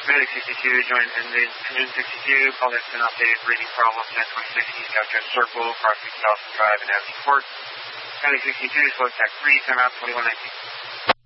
Medic 62, join engine 62, call next an updated breathing problem, 1026 East Southwest Circle, crossing Dawson Drive and Avenue Court. Medic 62, slow tech 3, timeout 2119.